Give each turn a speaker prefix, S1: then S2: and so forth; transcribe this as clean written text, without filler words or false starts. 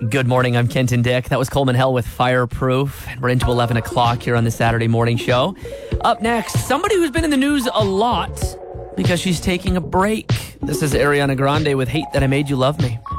S1: Good morning, I'm Kenton Dick. That was Coleman Hell with Fireproof. We're into 11 o'clock here on the Saturday morning show. Up next, somebody who's been in the news a lot because she's taking a break. This is Ariana Grande with Hate That I Made You Love Me.